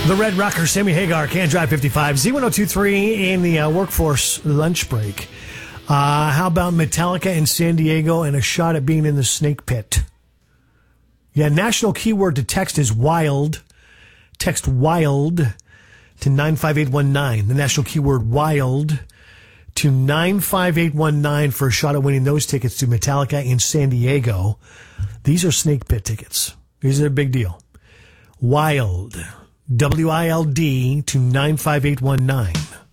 The Red Rocker, Sammy Hagar, Can Drive 55, Z1023 in the workforce lunch break. How about Metallica in San Diego and a shot at being in the snake pit? Yeah, national keyword to text is wild. Text wild to 95819. The national keyword wild to 95819 for a shot at winning those tickets to Metallica in San Diego. These are snake pit tickets. These are a big deal. Wild. WILD to 95819.